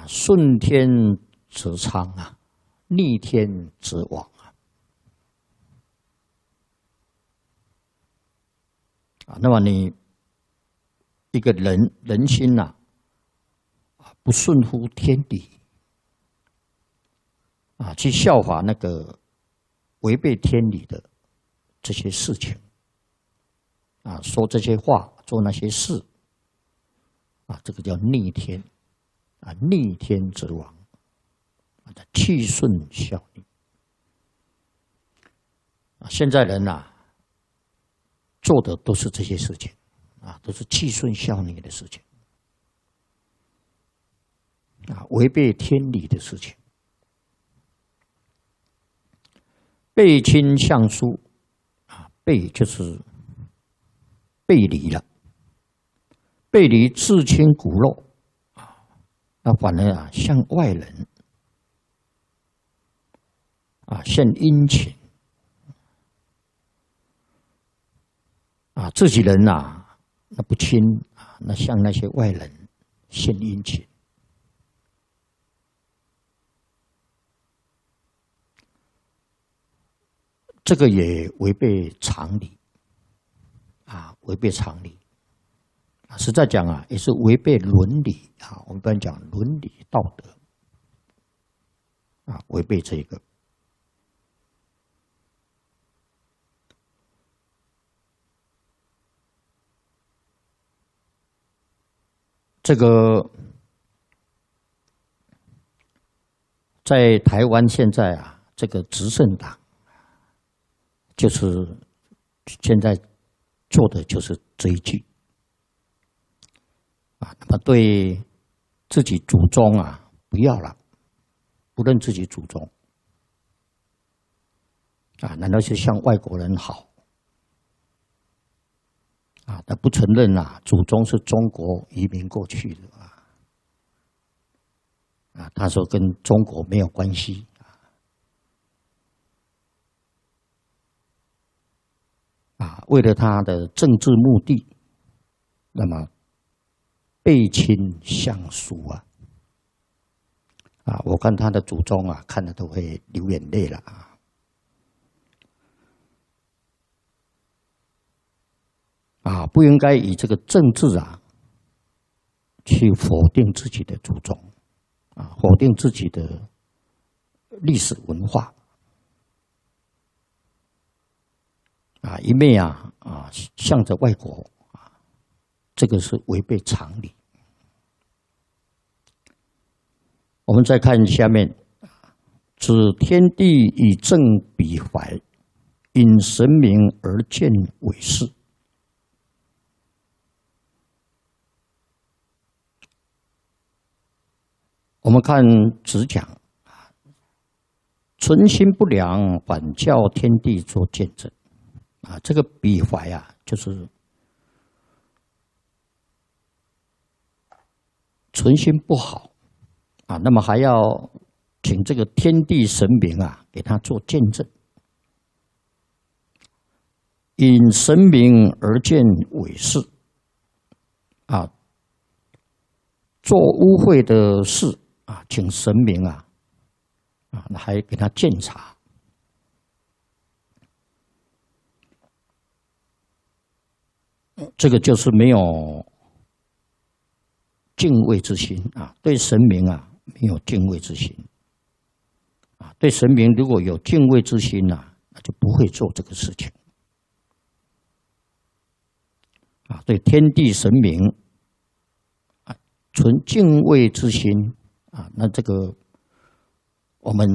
顺天则昌啊，逆天则亡那么你一个人心呐不顺乎天理去效法那个违背天理的这些事情说这些话，做那些事这个叫逆天逆天则亡气顺效逆现在人做的都是这些事情都是气顺效逆的事情违背天理的事情。背亲相疏背就是背离了，背离至亲骨肉那反而向外人献殷勤自己人那不亲那向那些外人献殷勤。这个也违背常理违背常理实在讲也是违背伦理我们一般讲伦理道德违背这个。这个在台湾现在这个执政党就是现在做的就是这一句那么对自己祖宗不要了，不认自己祖宗难道是向外国人好他不承认祖宗是中国移民过去的他说跟中国没有关系为了他的政治目的，那么背亲相疏我看他的祖宗看了都会流眼泪了不应该以这个政治去否定自己的祖宗否定自己的历史文化一昧向着外国这个是违背常理。我们再看下面，指天地以正比怀，因神明而见伪事。我们看只讲存心不良，反叫天地做见证这个比怀就是存心不好那么还要请这个天地神明给他做见证，因神明而见伪事做污秽的事请神明还给他鉴察。这个就是没有敬畏之心对神明没有敬畏之心对神明如果有敬畏之心那就不会做这个事情对天地神明存敬畏之心那这个我们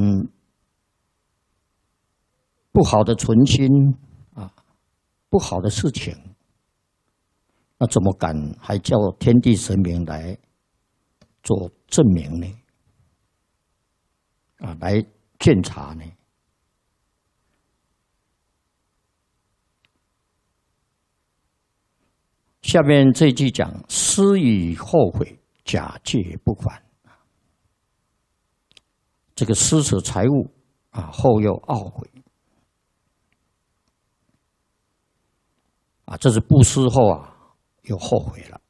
不好的存心不好的事情，那怎么敢还叫天地神明来做证明呢？来鉴察呢？下面这句讲：思以后悔，假借不还。这个施舍财物后又懊悔这是布施后又后悔了